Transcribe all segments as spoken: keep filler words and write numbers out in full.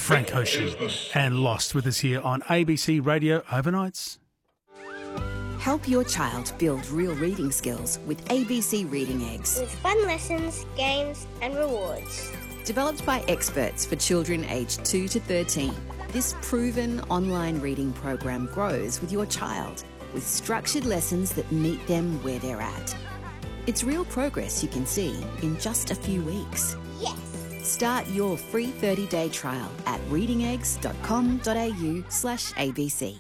Frank Ocean and Lost with us here on A B C Radio Overnights. Help your child build real reading skills with A B C Reading Eggs. With fun lessons, games and rewards. Developed by experts for children aged two to thirteen, this proven online reading program grows with your child with structured lessons that meet them where they're at. It's real progress you can see in just a few weeks. Yes! Start your free thirty-day trial at readingeggs.com.au slash ABC.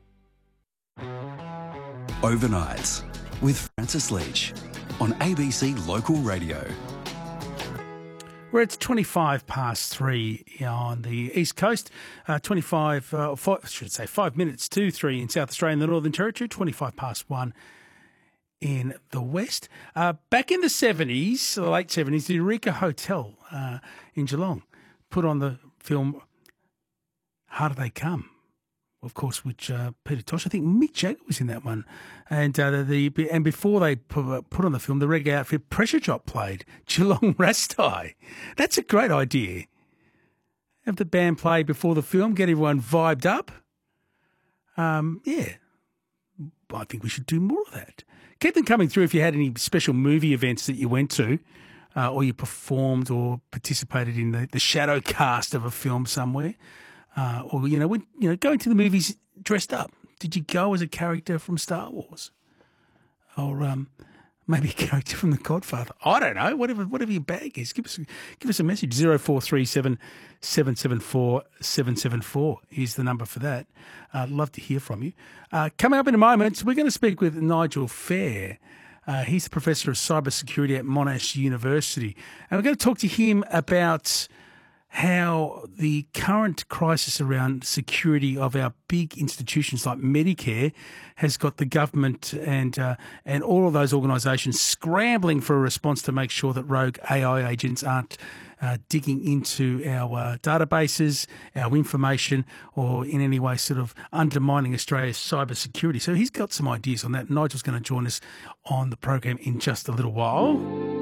Overnights with Francis Leach on A B C Local Radio. Where it's twenty-five past three on the East Coast, uh, twenty-five, uh, five, I should say five minutes to three in South Australia and the Northern Territory, twenty-five past one in the West. Uh, back in the seventies, the late seventies, the Eureka Hotel uh, in Geelong put on the film Harder They Come, of course, which uh, Peter Tosh, I think Mick Jagger was in that one. And uh, the and before they put, put on the film, the reggae outfit Pressure Drop played Geelong Rastai. That's a great idea. Have the band play before the film, get everyone vibed up. Um, yeah, I think we should do more of that. Keep them coming through if you had any special movie events that you went to uh, or you performed or participated in the, the shadow cast of a film somewhere. Uh, or, you know, when, you know, going to the movies dressed up. Did you go as a character from Star Wars? Or um, maybe a character from The Godfather? I don't know. Whatever whatever your bag is. Give us, give us a message. zero four three seven, seven seven four, seven seven four is the number for that. I'd love to hear from you. Uh, coming up in a moment, we're going to speak with Nigel Fair. Uh, he's the Professor of Cybersecurity at Monash University. And we're going to talk to him about how the current crisis around security of our big institutions like Medicare has got the government and uh, and all of those organisations scrambling for a response to make sure that rogue A I agents aren't uh, digging into our uh, databases, our information, or in any way sort of undermining Australia's cyber security. So he's got some ideas on that. Nigel's going to join us on the program in just a little while.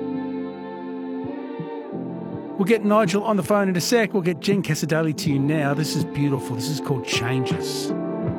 We'll get Nigel on the phone in a sec. We'll get Jen Casadali to you now. This is beautiful. This is called Changes.